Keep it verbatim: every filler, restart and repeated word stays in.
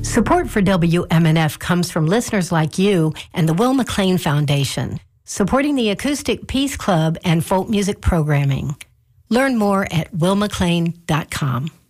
Support for W M N F comes from listeners like you and the Will McLean Foundation, supporting the Acoustic Peace Club and folk music programming. Learn more at will mclean dot com.